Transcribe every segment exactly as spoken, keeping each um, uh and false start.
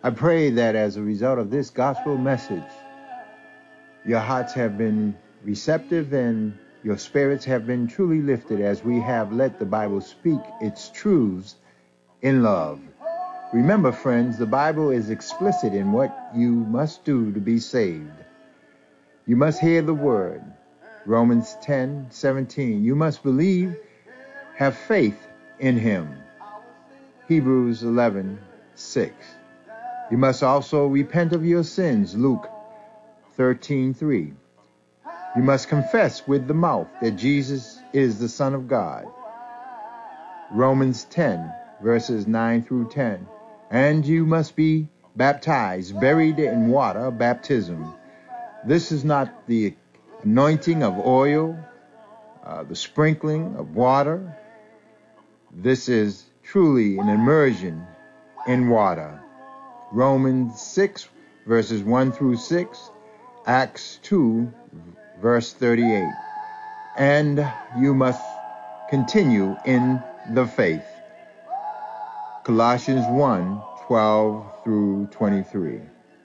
I pray that as a result of this gospel message, your hearts have been receptive and your spirits have been truly lifted as we have let the Bible speak its truths in love. Remember, friends, the Bible is explicit in what you must do to be saved. You must hear the word. Romans ten seventeen. You must believe, have faith in him. Hebrews eleven six. You must also repent of your sins. Luke thirteen three. You must confess with the mouth that Jesus is the Son of God. Romans ten verses nine through ten. And you must be baptized, buried in water, baptism. This is not the anointing of oil, uh, the sprinkling of water. This is truly an immersion in water. Romans six, verses one through six, Acts two, verse thirty-eight. And you must continue in the faith. Colossians one, twelve through twenty-three.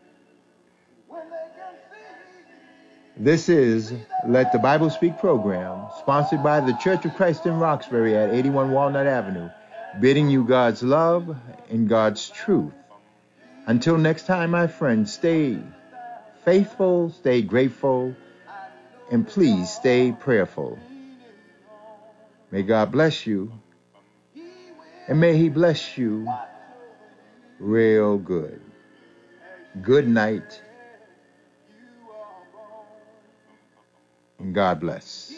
This is Let the Bible Speak program, sponsored by the Church of Christ in Roxbury at eighty-one Walnut Avenue, bidding you God's love and God's truth. Until next time, my friends, stay faithful, stay grateful, and please stay prayerful. May God bless you, and may he bless you real good. Good night, and God bless.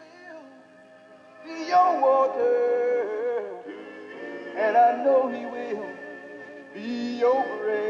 Be your water, and I know he will be your bread.